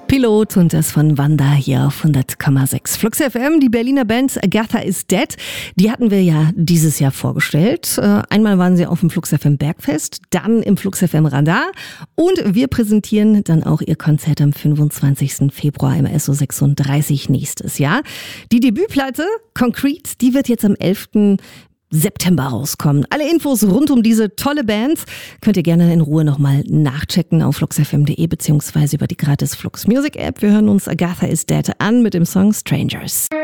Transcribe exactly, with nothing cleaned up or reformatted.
Pilot und das von Wanda hier auf hundert Komma sechs. Flux F M, die Berliner Band Agatha is Dead, die hatten wir ja dieses Jahr vorgestellt. Einmal waren sie auf dem Flux F M Bergfest, dann im Flux F M Radar und wir präsentieren dann auch ihr Konzert am fünfundzwanzigsten Februar im S O sechsunddreißig nächstes Jahr. Die Debütplatte Concrete, die wird jetzt am elften September rauskommen. Alle Infos rund um diese tolle Band könnt ihr gerne in Ruhe nochmal nachchecken auf flux f m punkt de beziehungsweise über die gratis Flux Music App. Wir hören uns Agatha is Dead an mit dem Song Strangers.